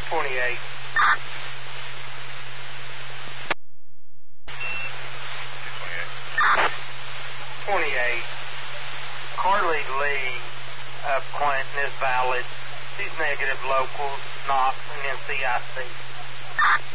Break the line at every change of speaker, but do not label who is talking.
28. 28. Carly Lee of Clinton is valid. She's negative locals, Knox, and NCIC.